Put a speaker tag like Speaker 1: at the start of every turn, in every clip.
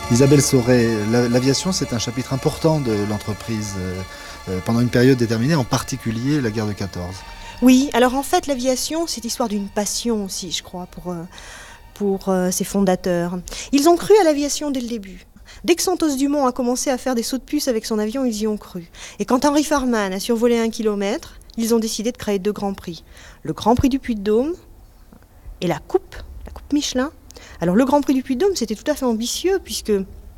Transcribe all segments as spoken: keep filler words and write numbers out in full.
Speaker 1: Isabelle Sauret, la- l'aviation c'est un chapitre important de l'entreprise euh, euh, pendant une période déterminée, en particulier la guerre de quatorze.
Speaker 2: Oui, alors en fait l'aviation c'est l'histoire d'une passion aussi, je crois, pour, euh, pour euh, ses fondateurs. Ils ont cru à l'aviation dès le début. Dès que Santos Dumont a commencé à faire des sauts de puce avec son avion, ils y ont cru. Et quand Henry Farman a survolé un kilomètre, ils ont décidé de créer deux grands prix. Le Grand Prix du Puy-de-Dôme et la Coupe, la Coupe Michelin. Alors le Grand Prix du Puy-de-Dôme, c'était tout à fait ambitieux puisque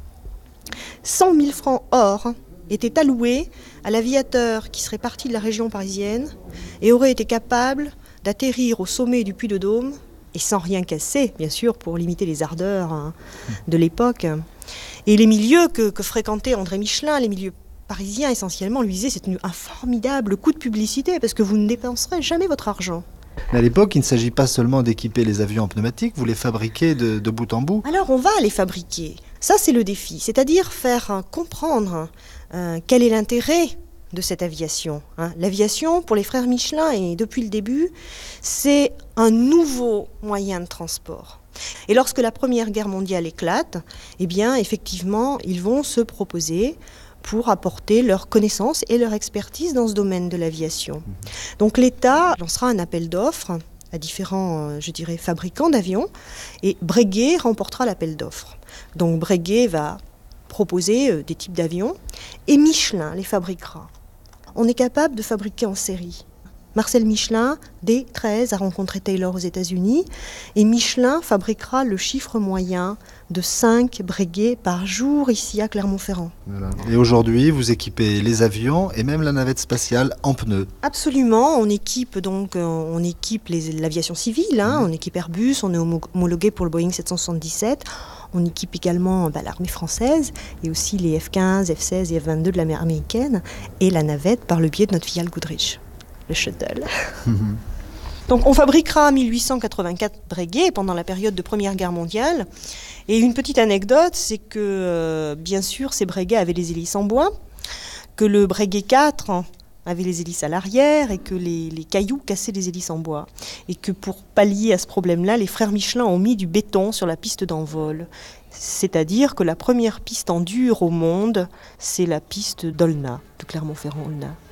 Speaker 2: cent mille francs or étaient alloués à l'aviateur qui serait parti de la région parisienne et aurait été capable d'atterrir au sommet du Puy-de-Dôme, et sans rien casser, bien sûr, pour limiter les ardeurs hein, de l'époque. Et les milieux que, que fréquentait André Michelin, les milieux parisiens essentiellement, lui disaient c'est un formidable coup de publicité parce que vous ne dépenserez jamais votre argent.
Speaker 1: Mais à l'époque, il ne s'agit pas seulement d'équiper les avions en pneumatique, vous les fabriquez de, de bout en bout.
Speaker 2: Alors on va les fabriquer. Ça c'est le défi, c'est-à-dire faire euh, comprendre euh, quel est l'intérêt de cette aviation. Hein. L'aviation, pour les frères Michelin, et depuis le début, c'est un nouveau moyen de transport. Et lorsque la Première Guerre mondiale éclate, eh bien effectivement, ils vont se proposer pour apporter leur connaissance et leur expertise dans ce domaine de l'aviation. Donc l'État lancera un appel d'offres à différents, je dirais, fabricants d'avions, et Breguet remportera l'appel d'offres. Donc Breguet va proposer des types d'avions, et Michelin les fabriquera. On est capable de fabriquer en série. Marcel Michelin, dès treize, a rencontré Taylor aux États-Unis, et Michelin fabriquera le chiffre moyen de cinq Breguet par jour ici à Clermont-Ferrand.
Speaker 1: Voilà. Et aujourd'hui, vous équipez les avions et même la navette spatiale en pneus.
Speaker 2: Absolument, on équipe donc on équipe les, l'aviation civile, hein, mmh. on équipe Airbus, on est homologué pour le Boeing sept cent soixante-dix-sept, on équipe également bah, l'armée française et aussi les F quinze, F seize et F vingt-deux de l'armée américaine et la navette par le biais de notre filiale Goodrich, le shuttle. Mmh. Donc on fabriquera mille huit cent quatre-vingt-quatre Breguet pendant la période de Première Guerre mondiale. Et une petite anecdote, c'est que euh, bien sûr ces Breguet avaient les hélices en bois, que le Breguet quatre avait les hélices à l'arrière et que les, les cailloux cassaient les hélices en bois. Et que pour pallier à ce problème-là, les frères Michelin ont mis du béton sur la piste d'envol. C'est-à-dire que la première piste en dur au monde, c'est la piste d'Olna, de Clermont-Ferrand-Olna.